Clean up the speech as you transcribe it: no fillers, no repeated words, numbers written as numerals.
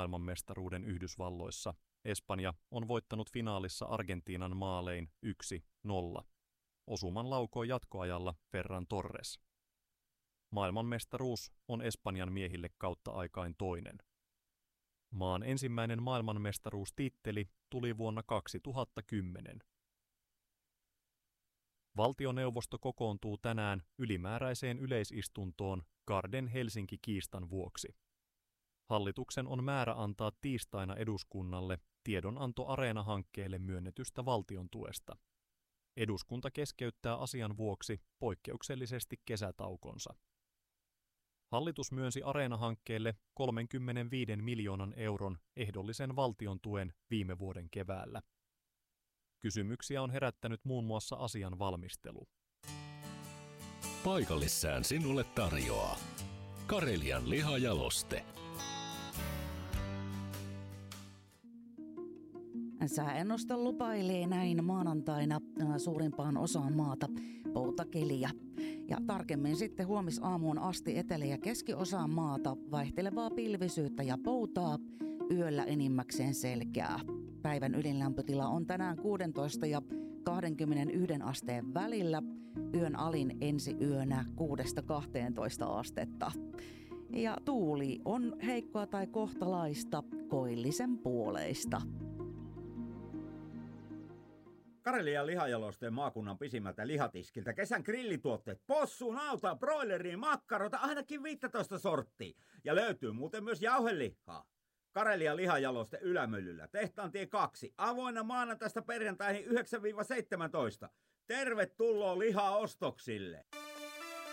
maailmanmestaruuden Yhdysvalloissa. Espanja on voittanut finaalissa Argentiinan maalein 1-0. Osuman laukoi jatkoajalla Ferran Torres. Maailmanmestaruus on Espanjan miehille kautta aikain toinen. Maan ensimmäinen maailmanmestaruustitteli tuli vuonna 2010. Valtioneuvosto kokoontuu tänään ylimääräiseen yleisistuntoon Garden Helsinki-kiistan vuoksi. Hallituksen on määrä antaa tiistaina eduskunnalle tiedonanto Areena-hankkeelle myönnetystä valtion tuesta. Eduskunta keskeyttää asian vuoksi poikkeuksellisesti kesätaukonsa. Hallitus myönsi Areena-hankkeelle 35 miljoonan euron ehdollisen valtion tuen viime vuoden keväällä. Kysymyksiä on herättänyt muun muassa asian valmistelu. Paikallissään sinulle tarjoaa Karelian lihajaloste. Sääennuste lupailee näin maanantaina suurimpaan osaan maata poutakeliä. Ja tarkemmin sitten huomisaamuun asti etelä- ja keskiosaan maata vaihtelevaa pilvisyyttä ja poutaa, yöllä enimmäkseen selkeää. Päivän ydinlämpötila on tänään 16 ja 21 asteen välillä, yön alin ensi yönä 6-12 astetta. Ja tuuli on heikkoa tai kohtalaista, koillisen puoleista. Karelian lihajalosteen maakunnan pisimmältä lihatiskiltä kesän grillituotteet, possu, nauta, broileriin, makkarota, ainakin 15 sorttia. Ja löytyy muuten myös jauhelihaa. Karelian lihajaloste Ylämyllyllä, Tehtaantie 2, avoinna maanantaista perjantaihin 9-17. Tervetuloa lihaostoksille!